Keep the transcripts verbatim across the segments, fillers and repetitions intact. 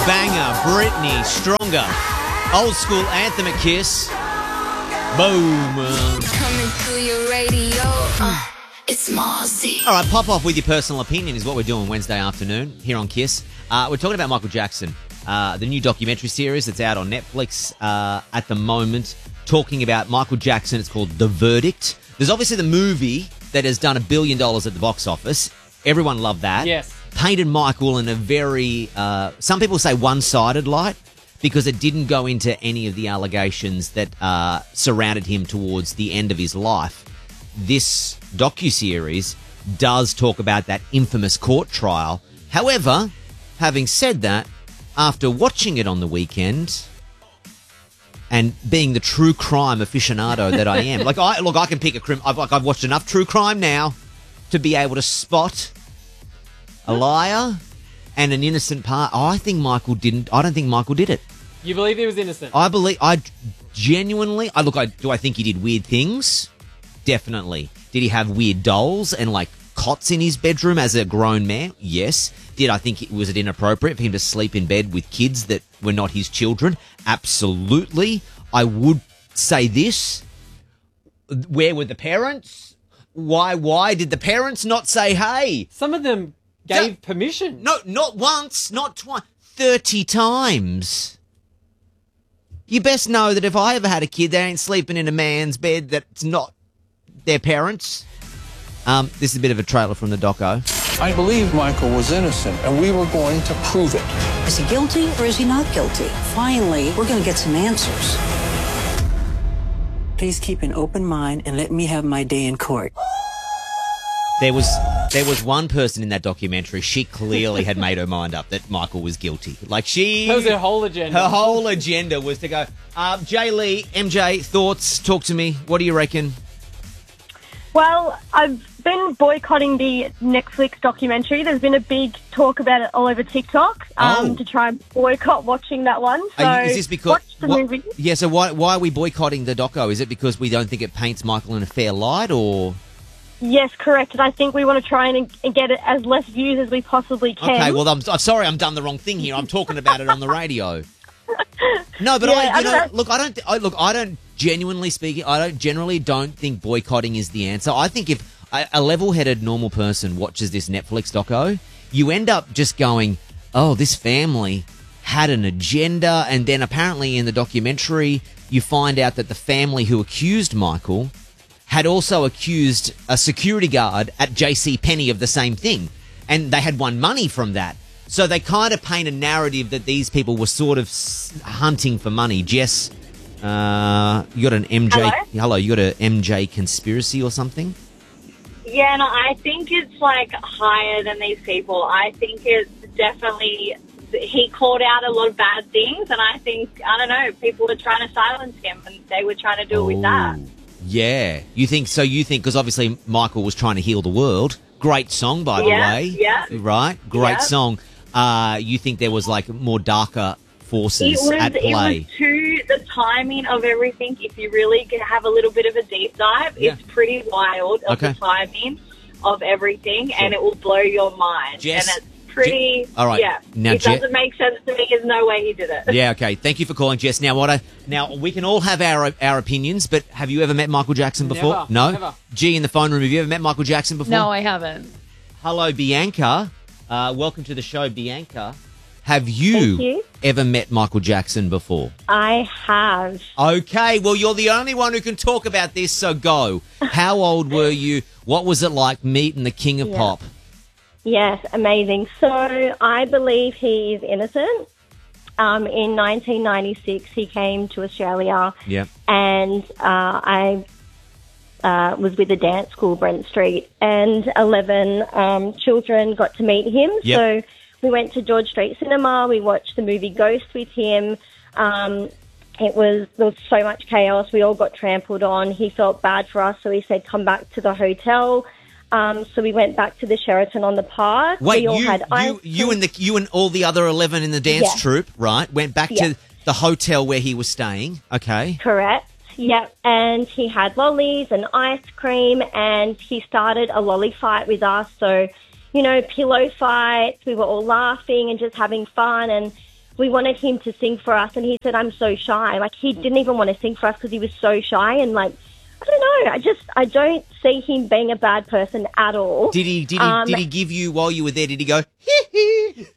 banger, Britney, Stronger. Old school anthem at Kiss. Boom. Coming through your radio. Uh, it's Mozzie. All right, pop off with your personal opinion is what we're doing Wednesday afternoon here on Kiss. Uh, we're talking about Michael Jackson, uh, the new documentary series that's out on Netflix uh, at the moment, talking about Michael Jackson. It's called The Verdict. There's obviously the movie that has done a billion dollars at the box office. Everyone loved that. Yes. Painted Michael in a very, uh, some people say one-sided light, because it didn't go into any of the allegations that uh, surrounded him towards the end of his life. This docuseries does talk about that infamous court trial. However, having said that, after watching it on the weekend and being the true crime aficionado that I am, like I look, I can pick a crim. I've like I've watched enough true crime now to be able to spot a liar and an innocent part. Oh, I think Michael didn't. I don't think Michael did it. You believe he was innocent? I believe. I genuinely. I look. I do. I think he did weird things. Definitely. Did he have weird dolls and like cots in his bedroom as a grown man? Yes. Did I think it was it inappropriate for him to sleep in bed with kids that were not his children? Absolutely. I would say this. Where were the parents? Why? Why did the parents not say, "Hey"? Some of them gave Da- permission. No, not once, not twice, thirty times. You best know that if I ever had a kid, they ain't sleeping in a man's bed that's not their parents. Um, this is a bit of a trailer from the doco. I believe Michael was innocent, and we were going to prove it. Is he guilty or is he not guilty? Finally, we're going to get some answers. Please keep an open mind and let me have my day in court. There was there was one person in that documentary, she clearly had made her mind up that Michael was guilty. Like she... That was her whole agenda. Her whole agenda was to go, uh, Jay Lee, M J, thoughts, talk to me. What do you reckon? Well, I've been boycotting the Netflix documentary. There's been a big talk about it all over TikTok um, Oh. to try and boycott watching that one. So Are you- is this because... watch the what- movie. Yeah, so why, why are we boycotting the doco? Is it because we don't think it paints Michael in a fair light, or... Yes, correct. And I think we want to try and, and get it as less views as we possibly can. Okay, well, I'm, I'm sorry I'm done the wrong thing here. I'm talking about it on the radio. No, but Yeah, I, you I know, don't know. look, I don't, I, look, I don't genuinely speaking, I don't generally don't think boycotting is the answer. I think if a, a level-headed normal person watches this Netflix doco, you end up just going, oh, this family had an agenda, and then apparently in the documentary, you find out that the family who accused Michael had also accused a security guard at J C Penney of the same thing, and they had won money from that. So they kind of paint a narrative that these people were sort of s- hunting for money. Jess, uh, you got an M J... Hello? Hello, you got an M J conspiracy or something? Yeah, no, I think it's like higher than these people. I think it's definitely, he called out a lot of bad things, and I think, I don't know, people were trying to silence him, and they were trying to do it with that. Yeah. You think, so you think, because obviously Michael was trying to heal the world. Great song, by the Yeah, way. yeah. Right? Great Yeah. song. Uh, you think there was like more darker forces It was, at it play? was too, the timing of everything, if you really could have a little bit of a deep dive, Yeah. it's pretty wild of Okay. the timing of everything, and it will blow your mind. Jess, and it's pretty, Je- all right. yeah. Now, it Je- doesn't make sense to me. There's no way he did it. Yeah, okay. Thank you for calling, Jess. Now, what I now we can all have our our opinions, but have you ever met Michael Jackson before? Never, no. never. G in the phone room. Have you ever met Michael Jackson before? No, I haven't. Hello, Bianca. Uh, welcome to the show, Bianca. Have you, Thank you. ever met Michael Jackson before? I have. Okay, well, you're the only one who can talk about this, so go. How old were you? What was it like meeting the King of Yeah. Pop? Yes, amazing. So I believe he is innocent. Um, in nineteen ninety-six, he came to Australia, Yeah. and uh, I uh, was with a dance school, Brent Street, and eleven um, children got to meet him. Yep. So we went to George Street Cinema. We watched the movie Ghost with him. Um, it was there was so much chaos. We all got trampled on. He felt bad for us, so he said, "Come back to the hotel." Um, so we went back to the Sheraton on the Park. Wait, we all you, had ice you, you cream. and the you and all the other eleven in the dance Yeah. troupe, right? Went back Yeah. to the hotel where he was staying. Okay. Correct. Yep. And he had lollies and ice cream, and he started a lolly fight with us. So, you know, pillow fights. We were all laughing and just having fun. And we wanted him to sing for us, and he said, I'm so shy. Like, he didn't even want to sing for us because he was so shy, and, like, I don't know. I just, I don't see him being a bad person at all. Did he, did he, Um, did he give you, while you were there, did he go, hee hee?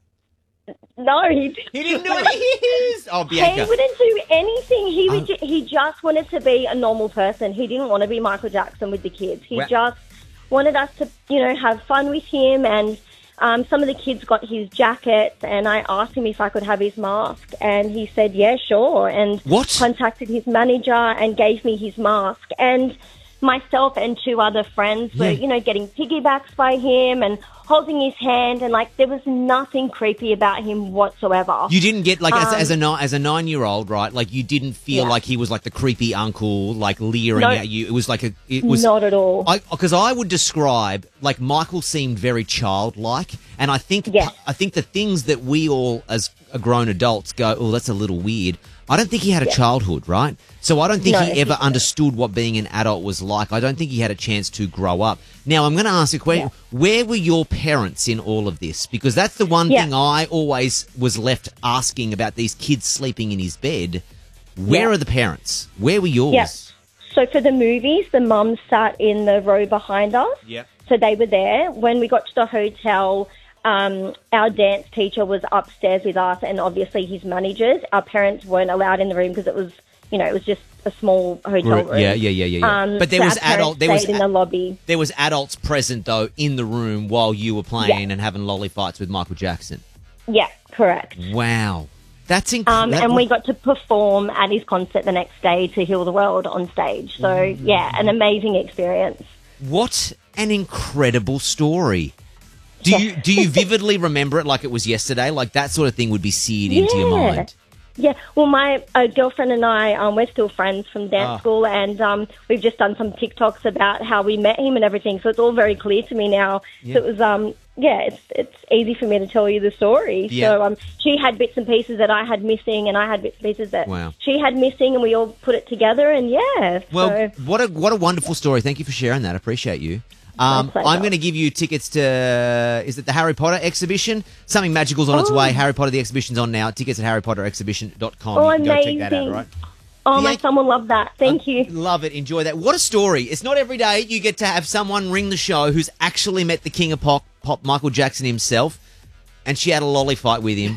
No, he didn't. He didn't do it. Oh, Bianca. He wouldn't do anything. He would. Ju- he just wanted to be a normal person. He didn't want to be Michael Jackson with the kids. He Wow. just wanted us to, you know, have fun with him. And um, some of the kids got his jackets, and I asked him if I could have his mask, and he said, "Yeah, sure." And What? contacted his manager and gave me his mask. And myself and two other friends were, Yeah. you know, getting piggybacks by him and holding his hand, and like there was nothing creepy about him whatsoever. You didn't get, like, as, Um, as a ni- as a nine-year-old, right? Like, you didn't feel Yeah. like he was, like, the creepy uncle, like, leering No. at you. It was like a... It was Not at all. Because I, I would describe, like, Michael seemed very childlike, and I think Yes. I think the things that we all, as grown adults, go, oh, that's a little weird. I don't think he had a Yeah. childhood, right? So I don't think No, he he ever didn't. understood what being an adult was like. I don't think he had a chance to grow up. Now, I'm going to ask a question. Where were your parents in all of this? Because that's the one Yeah. thing I always was left asking about these kids sleeping in his bed. Where Yeah. are the parents? Where were yours? Yeah. So for the movies, the mums sat in the row behind us. Yep. So they were there. When we got to the hotel, um, our dance teacher was upstairs with us, and obviously his managers. Our parents weren't allowed in the room because it was, you know, it was just a small hotel room. Yeah, yeah, yeah, yeah. yeah. Um, but there so was our parents adult. There was stayed in the lobby. There was adults present, though, in the room while you were playing and having lolly fights with Michael Jackson. Yeah, correct. Wow. That's Um, incredible. and we got to perform at his concert the next day to Heal the World on stage. So, Mm. yeah, an amazing experience. What an incredible story. Do you do you vividly remember it like it was yesterday? Like that sort of thing would be seared into your Yeah. mind. Yeah, well, my uh, girlfriend and I, um, we're still friends from dance Ah. school, and um, we've just done some TikToks about how we met him and everything, so it's all very clear to me now. Yeah. So it was, um, yeah, it's it's easy for me to tell you the story. Yeah. So um, she had bits and pieces that I had missing, and I had bits and pieces that Wow. she had missing, and we all put it together, and yeah. Well, so, what a what a wonderful story. Thank you for sharing that. I appreciate you. Um, pleasure. I'm going to give you tickets to, is it the Harry Potter exhibition? Something magical's on its Oh. way. Harry Potter, the exhibition's on now. Tickets at harry potter exhibition dot com. Oh, you can go check that out, amazing. all right? oh, my Yeah. son will love that. Thank you. Love it. Enjoy that. What a story. It's not every day you get to have someone ring the show who's actually met the king of pop, pop Michael Jackson himself, and she had a lolly fight with him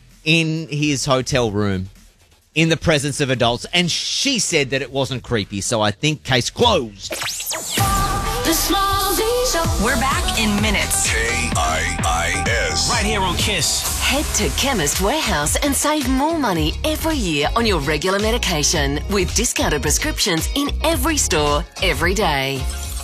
in his hotel room in the presence of adults, and she said that it wasn't creepy, so I think case closed. The Smallzy Show. We're back in minutes. K I I S. Right here on Kiss. Head to Chemist Warehouse and save more money every year on your regular medication with discounted prescriptions in every store, every day.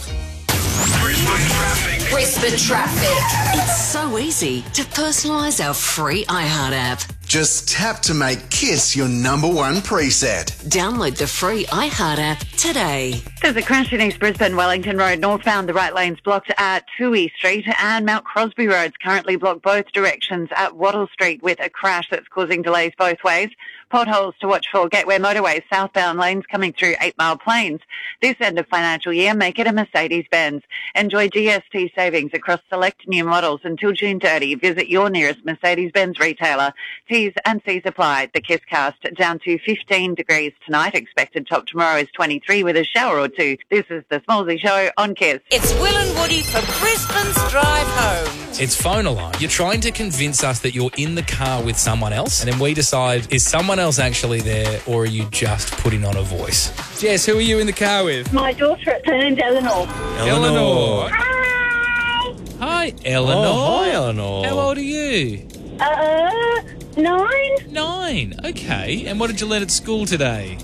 Brisbane traffic. Brisbane traffic. It's so easy to personalise our free iHeart app. Just tap to make Kiss your number one preset. Download the free iHeart app today. There's a crash in East Brisbane, Wellington Road northbound. The right lane's blocked at Toohey Street, and Mount Crosby Road's currently blocked both directions at Wattle Street with a crash that's causing delays both ways. Potholes to watch for Gateway Motorway southbound lanes coming through Eight Mile Plains. This end of financial year, make it a Mercedes-Benz. Enjoy G S T savings across select new models until June thirtieth. Visit your nearest Mercedes-Benz retailer. T's and C's apply. The Kisscast down to fifteen degrees tonight. Expected top tomorrow is twenty-three with a shower or two. This is the Smallzy Show on Kiss. It's Will and Woody for Brisbane's Drive Home. It's phone alarm. You're trying to convince us that you're in the car with someone else, and then we decide, is someone else actually there, or are you just putting on a voice? Jess, who are you in the car with? My daughter, her name's Eleanor. Eleanor. Hi. Hi, Eleanor. Oh, hi, Eleanor. How old are you? Uh, nine. Nine. Okay. And what did you learn at school today?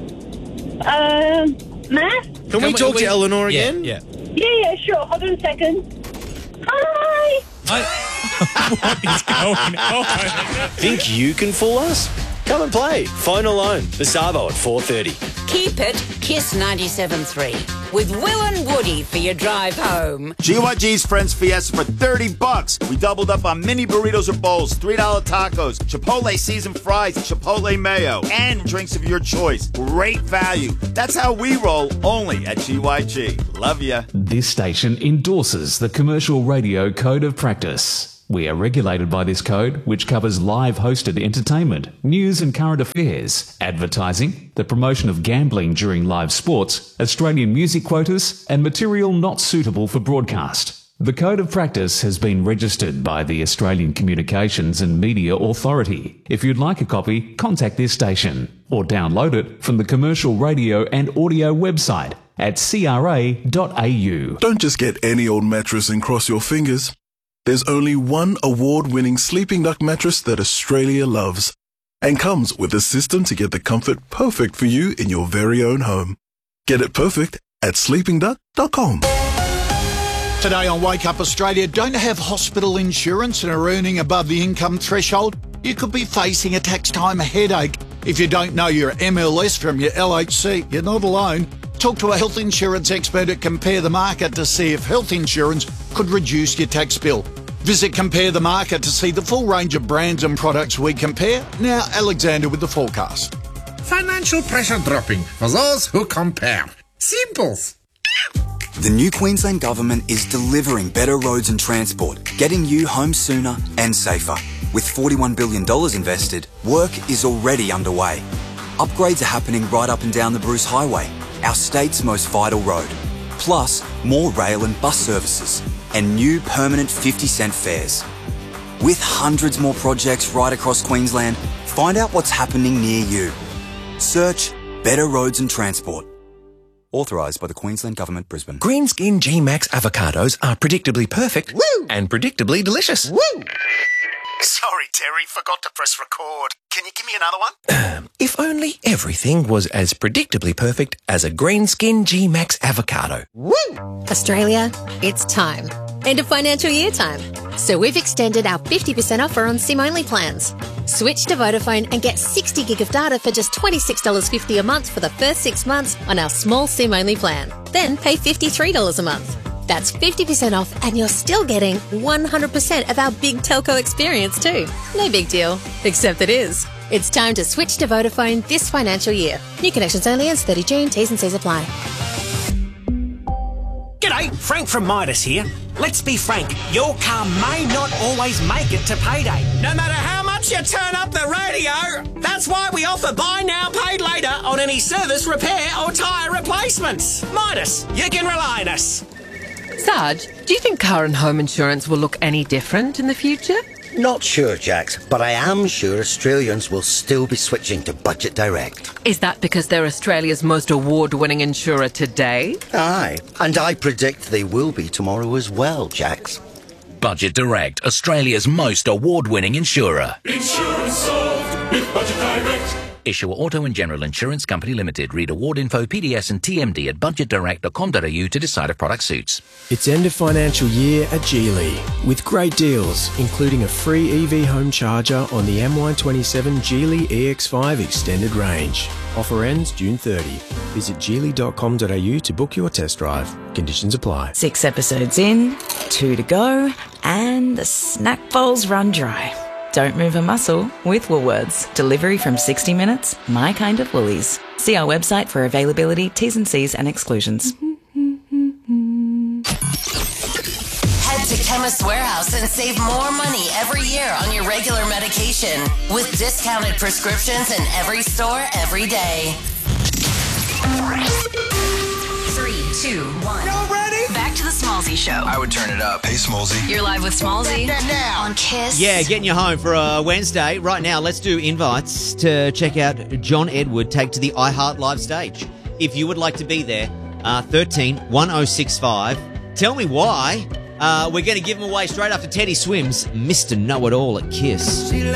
Um, math. Can, Can we we- talk we- to Eleanor Yeah, again? yeah. Yeah, yeah, sure. Hold on a second. Hi. I, what is going on? Think you can fool us? Come and play. Phone Alone. The Savo at four thirty. Keep it Kiss ninety-seven point three with Will and Woody for your drive home. G Y G's Friends Fiesta for thirty bucks. We doubled up on mini burritos or bowls, three dollar tacos, Chipotle seasoned fries, Chipotle mayo, and drinks of your choice. Great value. That's how we roll, only at G Y G. Love ya. This station endorses the Commercial Radio Code of Practice. We are regulated by this code, which covers live hosted entertainment, news and current affairs, advertising, the promotion of gambling during live sports, Australian music quotas, and material not suitable for broadcast. The Code of Practice has been registered by the Australian Communications and Media Authority. If you'd like a copy, contact this station or download it from the Commercial Radio and Audio website at c r a dot a u. Don't just get any old mattress and cross your fingers. There's only one award-winning Sleeping Duck mattress that Australia loves and comes with a system to get the comfort perfect for you in your very own home. Get it perfect at sleeping duck dot com. Today on Wake Up Australia, don't have hospital insurance and are earning above the income threshold? You could be facing a tax time headache. If you don't know your M L S from your L H C, you're not alone. Talk to a health insurance expert at Compare the Market to see if health insurance could reduce your tax bill. Visit Compare the Market to see the full range of brands and products we compare. Now, Alexander with the forecast. Financial pressure dropping for those who compare. Simples. The new Queensland Government is delivering better roads and transport, getting you home sooner and safer. With forty-one billion dollars invested, work is already underway. Upgrades are happening right up and down the Bruce Highway, our state's most vital road. Plus, more rail and bus services, and new permanent fifty cent fares. With hundreds more projects right across Queensland, find out what's happening near you. Search Better Roads and Transport. Authorised by the Queensland Government, Brisbane. Greenskin G-Max avocados are predictably perfect Woo! and predictably delicious. Woo! Sorry, Terry, forgot to press record. Can you give me another one? If only everything was as predictably perfect as a Greenskin G-Max avocado. Woo! Australia, it's time. End of financial year time. So we've extended our fifty percent offer on SIM-only plans. Switch to Vodafone and get sixty gig of data for just twenty-six dollars fifty a month for the first six months on our small SIM-only plan. Then pay fifty-three dollars a month. That's fifty percent off and you're still getting one hundred percent of our big telco experience too. No big deal, except it is. It's time to switch to Vodafone this financial year. New connections only ends thirtieth of June, T's and C's apply. G'day, Frank from Midas here. Let's be frank, your car may not always make it to payday. No matter how much you turn up the radio, that's why we offer buy now, paid later on any service, repair or tyre replacements. Midas, you can rely on us. Sarge, do you think car and home insurance will look any different in the future? Not sure, Jax, but I am sure Australians will still be switching to Budget Direct. Is that because they're Australia's most award-winning insurer today? Aye, and I predict they will be tomorrow as well, Jax. Budget Direct, Australia's most award-winning insurer. Insurance solved with Budget Direct. Issuer Auto and General Insurance Company Limited. Read award info, P D S and T M D at budget direct dot com dot a u to decide if product suits. It's end of financial year at Geely with great deals, including a free E V home charger on the M Y twenty-seven Geely E X five Extended Range. Offer ends June thirtieth. Visit geely dot com dot a u to book your test drive. Conditions apply. Six episodes in, two to go, and the snack bowls run dry. Don't move a muscle with Woolworths. Delivery from sixty minutes, my kind of Woolies. See our website for availability, T's and C's and exclusions. Head to Chemist Warehouse and save more money every year on your regular medication with discounted prescriptions in every store every day. Three, two, one. Y'all ready? Back to the Smallzy Show. I would turn it up. Hey, Smallzy. You're live with Smallzy on Kiss. Yeah, getting you home for a Wednesday. Right now, let's do invites to check out John Edward take to the iHeart Live stage. If you would like to be there, uh, thirteen one oh six five. Tell me why. Uh, we're going to give him away straight after Teddy Swims, Mister Know-It-All at Kiss.